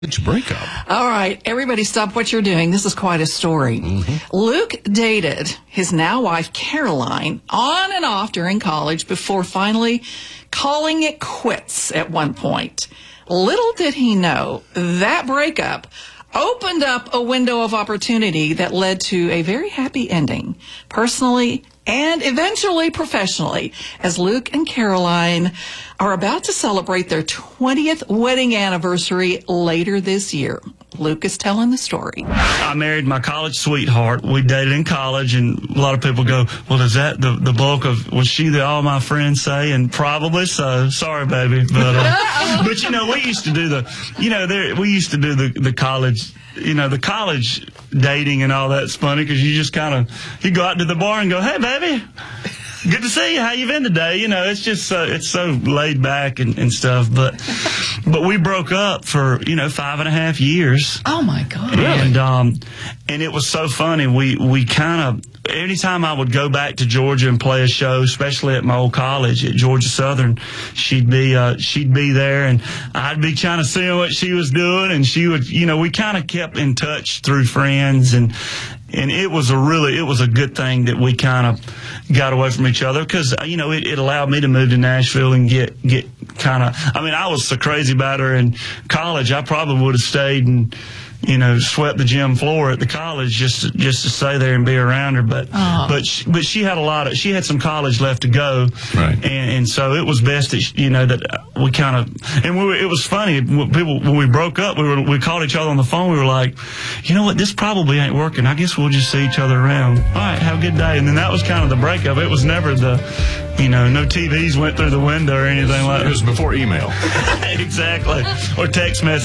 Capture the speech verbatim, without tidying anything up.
Breakup. All right, everybody stop what you're doing. This is quite a story. Mm-hmm. Luke dated his now wife, Caroline, on and off during college before finally calling it quits at one point. Little did he know that breakup opened up a window of opportunity that led to a very happy ending, personally and eventually professionally, as Luke and Caroline are about to celebrate their twentieth wedding anniversary later this year. Luke is telling the story. I married my college sweetheart. We dated in college, and a lot of people go, well, is that the, the bulk of, was she that all my friends say? And probably so. Sorry, baby. But, uh, but you know, we used to do the, you know, there, we used to do the, the college, you know, the college dating and all that's funny because you just kind of, you go out to the bar and go, hey, baby. Good to see you. How you been today? You know, it's just so, it's so laid back and, and stuff. But but we broke up for, you know, five and a half years. Oh, my God. And, um, and it was so funny. We, we kind of, anytime I would go back to Georgia and play a show, especially at my old college at Georgia Southern, she'd be, uh, she'd be there and I'd be trying to see what she was doing. And she would, you know, we kind of kept in touch through friends, and, and it was a really, it was a good thing that we kind of got away from each other because, you know, it, it allowed me to move to Nashville and get, get kind of, I mean, I was so crazy about her in college, I probably would have stayed and, you know, swept the gym floor at the college just to, just to stay there and be around her. But oh. but she, but she had a lot of, she had some college left to go. Right. And, and so it was best that, she, you know, that we kind of, and we were, it was funny when people, when we broke up, we were, we called each other on the phone. We were like, you know what, this probably ain't working. I guess we'll just see each other around. All right, have a good day. And then that was kind of the breakup. It was never the, you know, no T Vs went through the window or anything like that. It was before email. Exactly. Or text message.